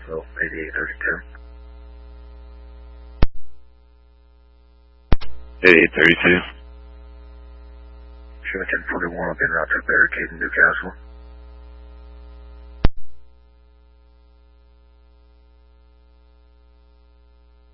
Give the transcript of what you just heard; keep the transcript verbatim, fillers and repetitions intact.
Huntsville, eighty-eight thirty-two. eighty-eight thirty-two. Sure, ten forty-one will be en route to barricade in Newcastle.